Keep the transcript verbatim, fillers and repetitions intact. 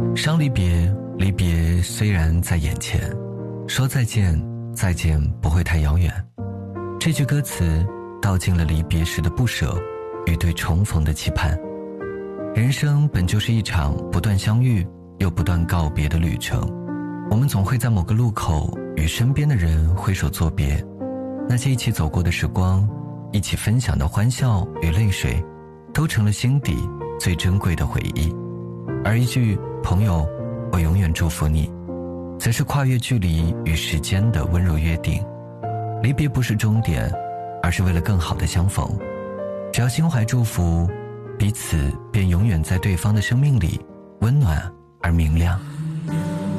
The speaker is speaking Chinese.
伤离别，离别虽然在眼前，说再见，再见不会太遥远。这句歌词道尽了离别时的不舍与对重逢的期盼。人生本就是一场不断相遇又不断告别的旅程，我们总会在某个路口与身边的人挥手作别，那些一起走过的时光，一起分享的欢笑与泪水，都成了心底最珍贵的回忆。而一句朋友，我永远祝福你，则是跨越距离与时间的温柔约定。离别不是终点，而是为了更好的相逢。只要心怀祝福，彼此便永远在对方的生命里温暖而明亮。